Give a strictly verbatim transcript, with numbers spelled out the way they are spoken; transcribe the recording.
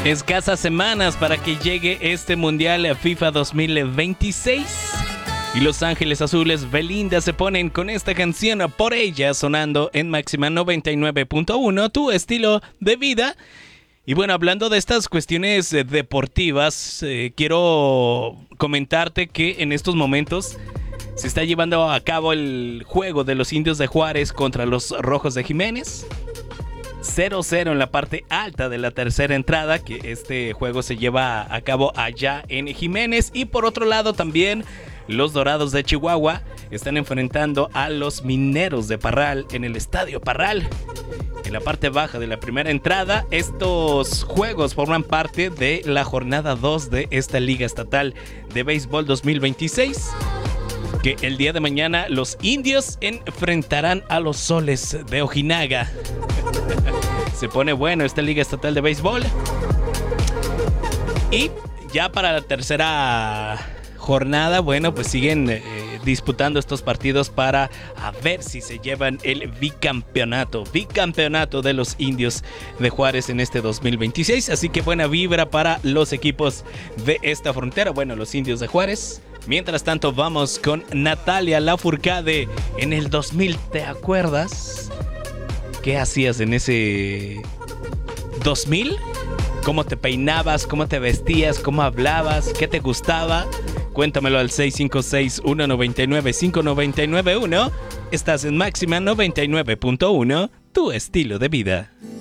Escasas semanas para que llegue este Mundial FIFA dos mil veintiséis. Y Los Ángeles Azules, Belinda, se ponen con esta canción Por Ella, sonando en Máxima noventa y nueve punto uno, tu estilo de vida. Y bueno, hablando de estas cuestiones eh, deportivas, eh, quiero comentarte que en estos momentos se está llevando a cabo el juego de los Indios de Juárez contra los Rojos de Jiménez. cero cero en la parte alta de la tercera entrada, que este juego se lleva a cabo allá en Jiménez. Y por otro lado también los Dorados de Chihuahua están enfrentando a los Mineros de Parral en el Estadio Parral. En la parte baja de la primera entrada, estos juegos forman parte de la jornada dos de esta Liga Estatal de Béisbol dos mil veintiséis. Que el día de mañana los Indios enfrentarán a los Soles de Ojinaga. Se pone bueno esta Liga Estatal de Béisbol. Y ya para la tercera jornada, bueno, pues siguen eh, disputando estos partidos para a ver si se llevan el bicampeonato, bicampeonato de los Indios de Juárez en este dos mil veintiséis. Así que buena vibra para los equipos de esta frontera, bueno, los Indios de Juárez. Mientras tanto, vamos con Natalia Lafourcade en el dos mil. ¿Te acuerdas? ¿Qué hacías en ese dos mil? ¿Cómo te peinabas? ¿Cómo te vestías? ¿Cómo hablabas? ¿Qué te gustaba? Cuéntamelo al seis cinco seis, uno nueve nueve, cinco nueve nueve uno. Estás en Máxima noventa y nueve punto uno, tu estilo de vida.